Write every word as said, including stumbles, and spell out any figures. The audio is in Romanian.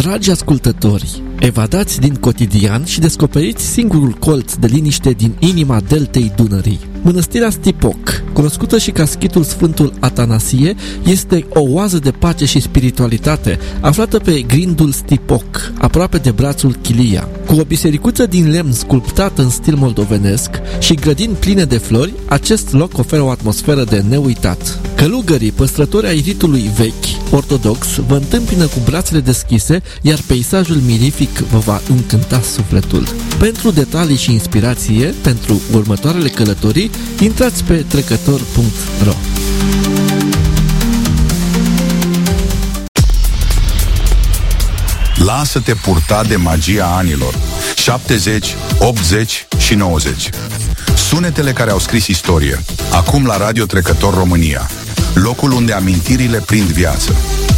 Dragi ascultători, evadați din cotidian și descoperiți singurul colț de liniște din inima deltei Dunării. Mănăstirea Stipoc, cunoscută și ca schitul Sfântul Atanasie, este o oază de pace și spiritualitate, aflată pe grindul Stipoc, aproape de brațul Chilia. Cu o bisericuță din lemn sculptată în stil moldovenesc și grădini pline de flori, acest loc oferă o atmosferă de neuitat. Călugării, păstrători ai ritului vechi, ortodox, vă întâmpină cu brațele deschise, iar peisajul mirific vă va încânta sufletul. Pentru detalii și inspirație pentru următoarele călătorii, intrați pe trecător punct ro. Lasă-te purta de magia anilor șaptezeci, optzeci și nouăzeci. Sunetele care au scris istorie. Acum la Radio Trecător România, locul unde amintirile prind viață.